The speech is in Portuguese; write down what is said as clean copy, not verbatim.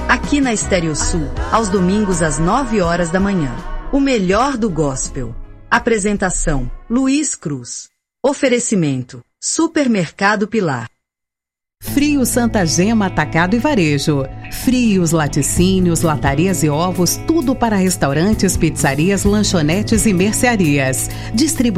Aqui na Estéreo Sul, aos domingos às 9 horas da manhã. O melhor do gospel. Apresentação: Luiz Cruz. Oferecimento: Supermercado Pilar. Frios Santa Gema Atacado e Varejo. Frios, laticínios, latarias e ovos, tudo para restaurantes, pizzarias, lanchonetes e mercearias.